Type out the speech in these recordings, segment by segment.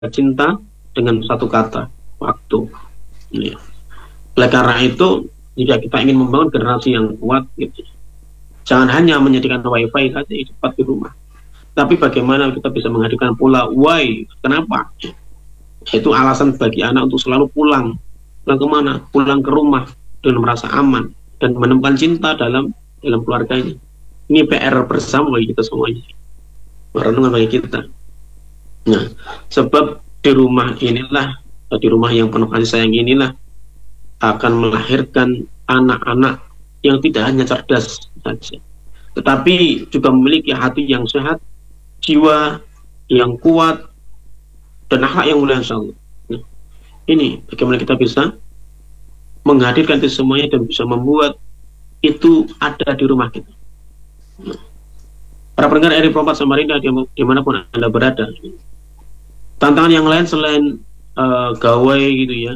cinta dengan satu kata, waktu. Ya. Oleh karena itu, jika kita ingin membangun generasi yang kuat, gitu, jangan hanya menyediakan wifi saja cepat di rumah, tapi bagaimana kita bisa menghadirkan pula why, kenapa? Itu alasan bagi anak untuk selalu pulang. Pulang kemana? Pulang ke rumah dengan merasa aman dan menemukan cinta dalam keluarganya. Ini PR bersama bagi kita semuanya. Merenungan bagi kita. Nah, sebab di rumah inilah, di rumah yang penuh kasih sayang inilah akan melahirkan anak-anak yang tidak hanya cerdas saja, tetapi juga memiliki hati yang sehat, jiwa yang kuat, dan akhlak yang mulia, insya Allah. Nah, ini bagaimana kita bisa menghadirkan itu semuanya dan bisa membuat itu ada di rumah kita. Nah, para pendengar RI Pro 4 Samarinda dimanapun Anda berada, tantangan yang lain selain gawai gitu ya,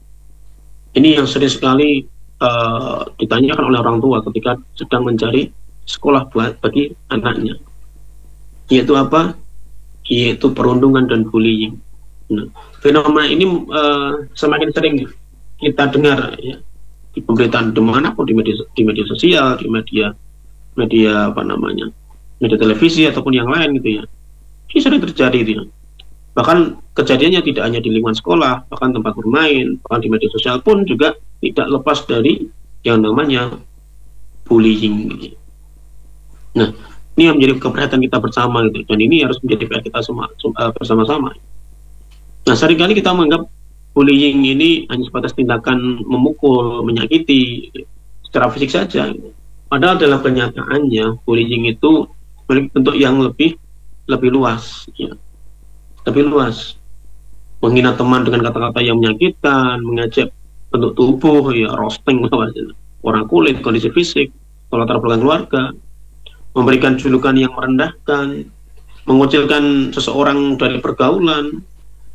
ini yang sering sekali ditanyakan oleh orang tua ketika sedang mencari sekolah bagi anaknya, yaitu apa? Yaitu perundungan dan bullying. Nah, fenomena ini semakin sering kita dengar ya, di pemberitaan dimanapun, di media sosial, di media apa namanya, media televisi ataupun yang lain gitu ya. Ini sering terjadi itu ya. Bahkan kejadiannya tidak hanya di lingkungan sekolah, bahkan tempat bermain, bahkan di media sosial pun juga tidak lepas dari yang namanya bullying. Nah, ini yang menjadi keperhatian kita bersama gitu, dan ini harus menjadi PR kita semua bersama-sama. Nah, seringkali kita menganggap bullying ini hanya sebatas tindakan memukul, menyakiti secara fisik saja. Padahal dalam kenyataannya bullying itu memiliki bentuk yang lebih luas, ya. Lebih luas. Menghina teman dengan kata-kata yang menyakitkan, mengejek bentuk tubuh, ya roasting, warna kulit, kondisi fisik, latar belakang keluarga, memberikan julukan yang merendahkan, mengucilkan seseorang dari pergaulan,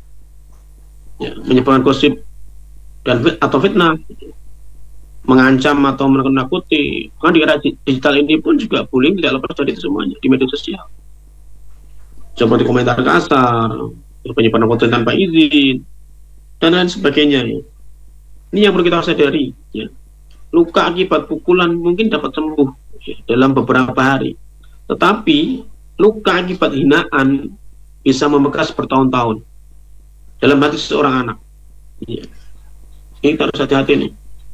ya, menyebarkan gosip dan atau fitnah, mengancam atau menakuti. Kan di era digital ini pun juga bullying tidak lepas dari itu semuanya di media sosial. Seperti komentar kasar, penyebaran konten tanpa izin, dan lain sebagainya. Ya. Ini yang perlu kita sadari. Ya. Luka akibat pukulan mungkin dapat sembuh ya, dalam beberapa hari, tetapi luka akibat hinaan bisa membekas bertahun-tahun dalam hati seorang anak. Ya. Ini kita harus hati-hati nih.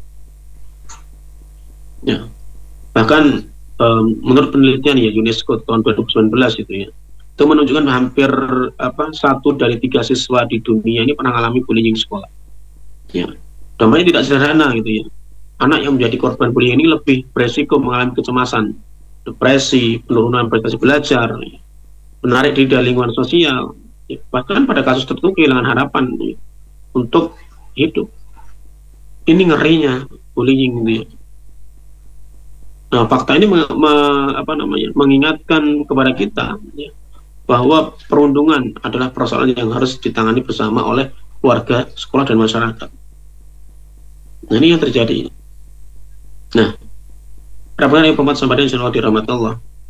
Ya. Bahkan menurut penelitian ya UNESCO tahun 2019 itu ya, itu menunjukkan hampir 1 dari 3 siswa di dunia ini pernah mengalami bullying di sekolah. Ya, dampaknya tidak sederhana gitu ya. Anak yang menjadi korban bullying ini lebih beresiko mengalami kecemasan, depresi, penurunan prestasi belajar, ya, menarik diri dari lingkungan sosial, ya, bahkan pada kasus tertentu kehilangan harapan ya, untuk hidup. Ini ngerinya bullying gitu ya. Nah, fakta ini mengingatkan kepada kita ya, bahwa perundungan adalah persoalan yang harus ditangani bersama oleh keluarga, sekolah, dan masyarakat. Nah, ini yang terjadi. Nah, berapa yang pemat sampai dengan dirahmati Allah.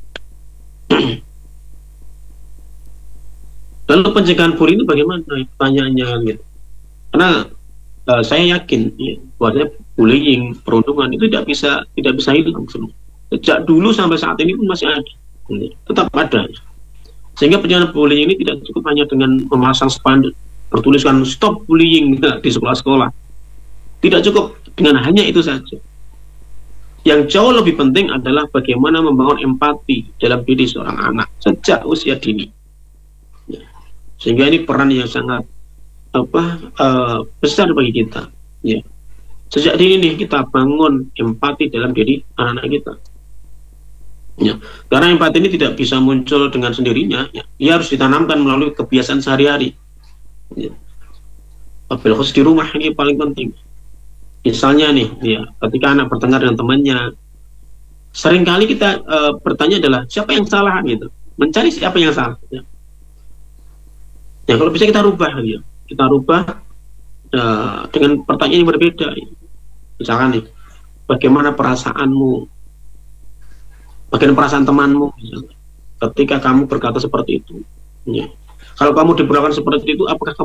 Lalu pencegahan bullying itu bagaimana? Pertanyaannya gitu. Karena saya yakin ya, bahwa bullying, perundungan itu tidak bisa hilang. Sejak dulu sampai saat ini pun masih ada, tetap ada. Sehingga pencegahan bullying ini tidak cukup hanya dengan memasang spanduk bertuliskan stop bullying di sekolah-sekolah. Tidak cukup dengan hanya itu saja. Yang jauh lebih penting adalah bagaimana membangun empati dalam diri seorang anak sejak usia dini. Ya. Sehingga ini peran yang sangat besar bagi kita. Ya. Sejak dini nih kita bangun empati dalam diri anak-anak kita. Ya, karena empati ini tidak bisa muncul dengan sendirinya, ya. Ia harus ditanamkan melalui kebiasaan sehari-hari. Ya. Khusus di rumah ini paling penting. Misalnya nih, ya, ketika anak bertengkar dengan temannya, seringkali kita bertanya adalah siapa yang salah gitu, mencari siapa yang salah. Ya, ya kalau bisa kita rubah, ya. Kita rubah dengan pertanyaan yang berbeda. Ya. Misalkan nih, bagaimana perasaanmu? Bagaimana perasaan temanmu misalnya, ketika kamu berkata seperti itu ya. Kalau kamu diperlakukan seperti itu, apakah